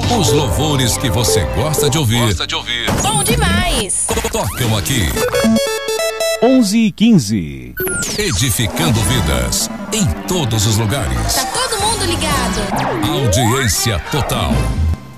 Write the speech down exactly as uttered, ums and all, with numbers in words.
Os louvores que você gosta de ouvir. Gosta de ouvir. Bom demais. Tocam aqui. onze e quinze. Edificando vidas em todos os lugares. Tá todo mundo ligado. Audiência total.